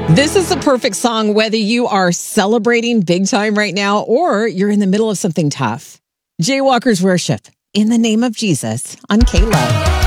This is the perfect song whether you are celebrating big time right now or you're in the middle of something tough. Jaywalkers Worship, In the Name of Jesus on K-Love.